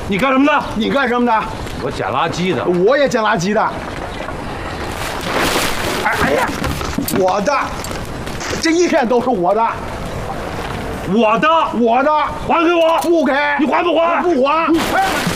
你干什么的？ 你干什么的？ 我捡垃圾的。 我也捡垃圾的。哎呀，我的，这一片都是我的。 我的， 我的， 还给我！ 不给， 你还不还？ 不还。